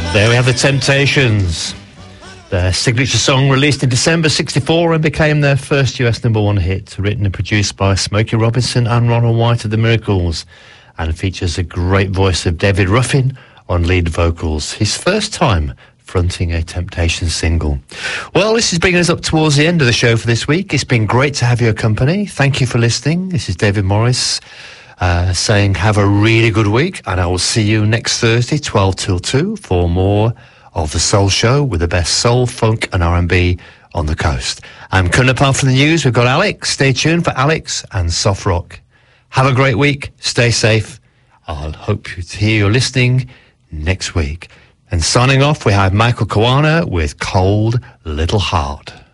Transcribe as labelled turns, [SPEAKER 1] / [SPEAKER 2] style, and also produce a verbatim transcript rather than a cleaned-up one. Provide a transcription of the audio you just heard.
[SPEAKER 1] There we have the Temptations. Their signature song released in December sixty-four and became their first U S number one hit, written and produced by Smokey Robinson and Ronald White of the Miracles, and features a great voice of David Ruffin on lead vocals. His first time fronting a Temptations single. Well, this is bringing us up towards the end of the show for this week. It's been great to have your company. Thank you for listening. This is David Morris uh, saying have a really good week, and I will see you next Thursday, twelve till two, for more of The Soul Show with the best soul, funk and R and B on the coast. And coming up after the news, we've got Alex. Stay tuned for Alex and Soft Rock. Have a great week. Stay safe. I'll hope to hear you listening next week. And signing off, we have Michael Kawana with Cold Little Heart.